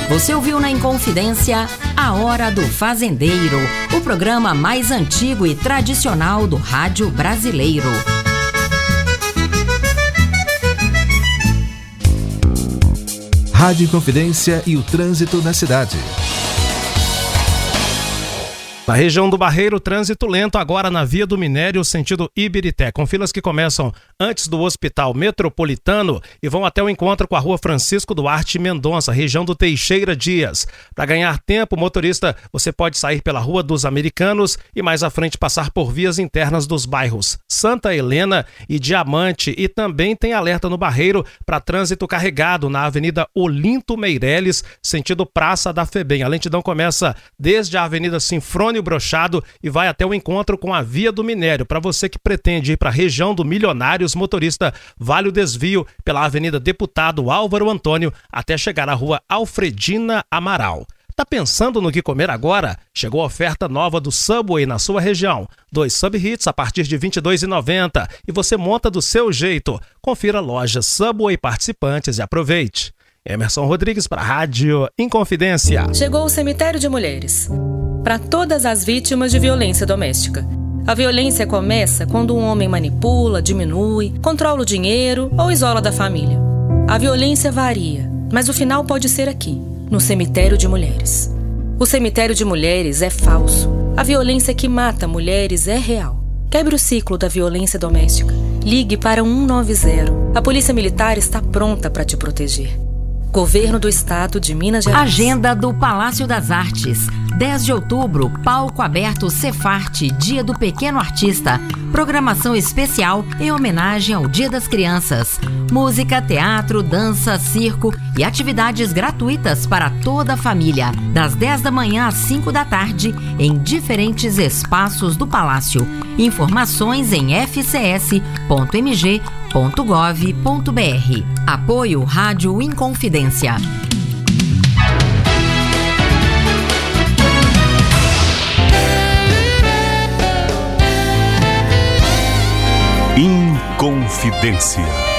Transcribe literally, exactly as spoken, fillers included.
Você ouviu na Inconfidência A Hora do Fazendeiro, o programa mais antigo e tradicional do rádio brasileiro. Rádio Inconfidência e o trânsito na cidade. Na região do Barreiro, trânsito lento agora na Via do Minério, sentido Ibirité, com filas que começam antes do Hospital Metropolitano e vão até o encontro com a Rua Francisco Duarte Mendonça, região do Teixeira Dias. Para ganhar tempo, motorista, você pode sair pela Rua dos Americanos e mais à frente passar por vias internas dos bairros Santa Helena e Diamante. E também tem alerta no Barreiro para trânsito carregado na Avenida Olinto Meireles, sentido Praça da Febem. A lentidão começa desde a Avenida Sinfrônio Brochado e vai até o encontro com a Via do Minério. Para você que pretende ir para a região do Milionários, motorista, vale o desvio pela Avenida Deputado Álvaro Antônio até chegar à Rua Alfredina Amaral. Tá pensando no que comer agora? Chegou a oferta nova do Subway na sua região. Dois Sub Hits a partir de vinte e dois reais e noventa centavos e você monta do seu jeito. Confira a loja Subway Participantes e aproveite. Emerson Rodrigues para a Rádio Inconfidência. Chegou o Cemitério de Mulheres. Para todas as vítimas de violência doméstica. A violência começa quando um homem manipula, diminui, controla o dinheiro ou isola da família. A violência varia, mas o final pode ser aqui, no Cemitério de Mulheres. O Cemitério de Mulheres é falso. A violência que mata mulheres é real. Quebre o ciclo da violência doméstica. Ligue para um nove zero. A Polícia Militar está pronta para te proteger. Governo do Estado de Minas Gerais. Agenda do Palácio das Artes. dez de outubro, palco aberto Cefarte, Dia do Pequeno Artista. Programação especial em homenagem ao Dia das Crianças. Música, teatro, dança, circo e atividades gratuitas para toda a família. Das dez da manhã às cinco da tarde, em diferentes espaços do Palácio. Informações em f c s ponto m g ponto gov ponto b r. Apoio Rádio Inconfidência. Inconfidência.